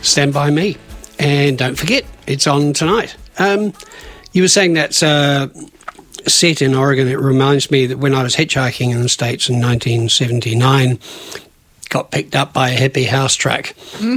Stand By Me. And don't forget, it's on tonight. You were saying that's set in Oregon. It reminds me that when I was hitchhiking in the States in 1979, got picked up by a hippie house truck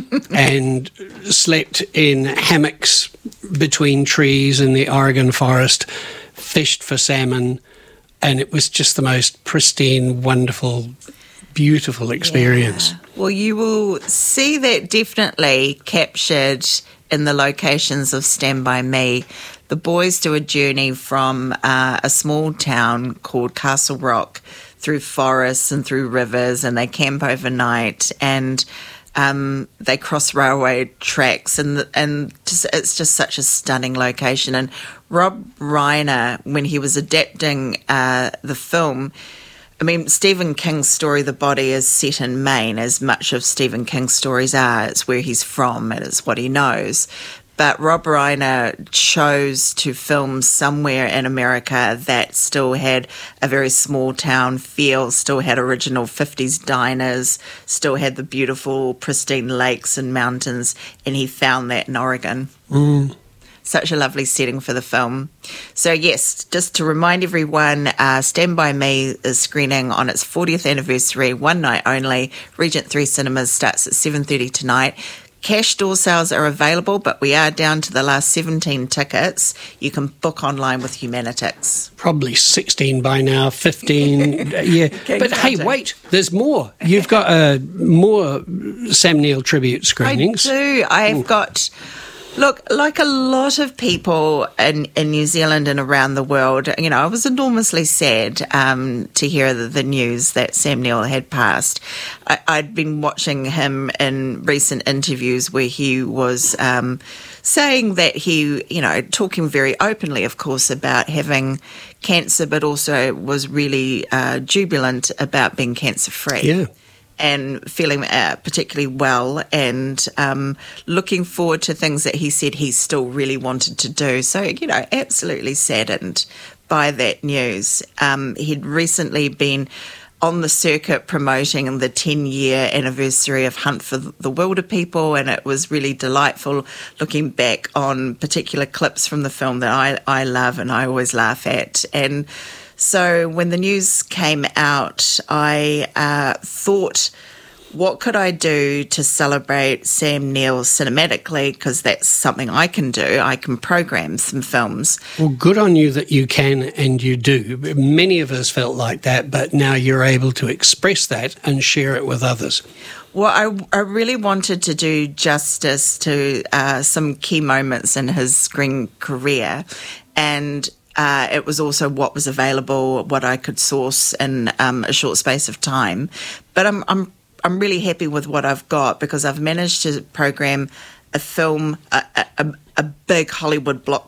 and slept in hammocks between trees in the Oregon forest, fished for salmon, and it was just the most pristine, wonderful, beautiful experience. Yeah. Well, you will see that definitely captured in the locations of Stand By Me. The boys do a journey from a small town called Castle Rock through forests and through rivers, and they camp overnight, and they cross railway tracks, and it's just such a stunning location. And Rob Reiner, when he was adapting the film, I mean, Stephen King's story, The Body, is set in Maine, as much of Stephen King's stories are. It's where he's from, and it's what he knows. But Rob Reiner chose to film somewhere in America that still had a very small town feel, still had original 50s diners, still had the beautiful, pristine lakes and mountains, and he found that in Oregon. Such a lovely setting for the film. So yes, just to remind everyone, Stand By Me is screening on its 40th anniversary, one night only. Regent 3 Cinemas starts at 7:30 tonight. Cash door sales are available, but we are down to the last 17 tickets. You can book online with Humanitix. Probably 16 by now, 15. Yeah. But hey, wait, there's more. You've got more Sam Neill tribute screenings. I do. I've got... Look, like a lot of people in New Zealand and around the world, you know, I was enormously sad to hear the news that Sam Neill had passed. I'd been watching him in recent interviews where he was saying that he, you know, talking very openly, of course, about having cancer, but also was really jubilant about being cancer-free. Yeah. And feeling particularly well, and looking forward to things that he said he still really wanted to do. So, you know, absolutely saddened by that news. He'd recently been on the circuit promoting the 10-year anniversary of Hunt for the Wilder People, and it was really delightful looking back on particular clips from the film that I love and I always laugh at. And so when the news came out, I thought, what could I do to celebrate Sam Neill cinematically? Because that's something I can do. I can program some films. Well, good on you that you can and you do. Many of us felt like that, but now you're able to express that and share it with others. Well, I really wanted to do justice to some key moments in his screen career, and it was also what was available, what I could source in a short space of time. But I'm really happy with what I've got, because I've managed to program a film, a big Hollywood